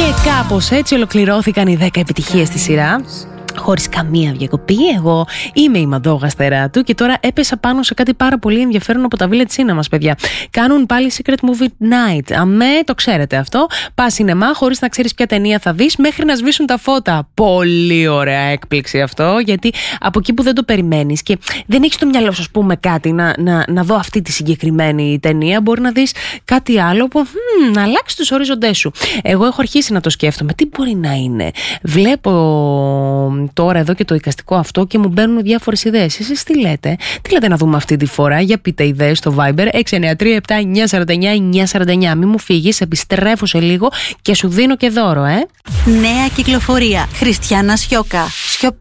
Και κάπως έτσι ολοκληρώθηκαν οι 10 επιτυχίες στη σειρά. Χωρίς καμία διακοπή. Εγώ είμαι η μαντόγαστερά του και τώρα έπεσα πάνω σε κάτι πάρα πολύ ενδιαφέρον από τα Village Cinemas, παιδιά. Κάνουν πάλι Secret Movie Night. Αμέ, το ξέρετε αυτό. Πας σινεμά χωρίς να ξέρεις ποια ταινία θα δεις μέχρι να σβήσουν τα φώτα. Πολύ ωραία έκπληξη αυτό, γιατί από εκεί που δεν το περιμένεις και δεν έχεις στο μυαλό σου, ας πούμε, κάτι να δω αυτή τη συγκεκριμένη ταινία, μπορεί να δεις κάτι άλλο που να αλλάξει τους ορίζοντές σου. Εγώ έχω αρχίσει να το σκέφτομαι. Τι μπορεί να είναι. Βλέπω τώρα εδώ και το εικαστικό αυτό και μου μπαίνουν διάφορες ιδέες. Εσείς τι λέτε να δούμε αυτή τη φορά? Για πείτε ιδέες στο Viber 693-7-949-949. Μη μου φύγεις, επιστρέφω σε λίγο και σου δίνω και δώρο, Νέα κυκλοφορία. Χριστιάνα Σιώκα. Σιωπή.